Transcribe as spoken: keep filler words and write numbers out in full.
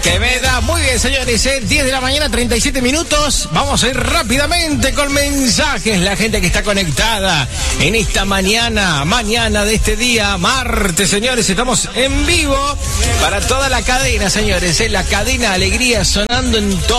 Que me da muy bien, señores, ¿eh? diez de la mañana, treinta y siete minutos. Vamos a ir rápidamente con mensajes. La gente que está conectada en esta mañana, mañana de este día, martes, señores. Estamos en vivo para toda la cadena, señores, ¿eh? La cadena Alegría sonando en todo.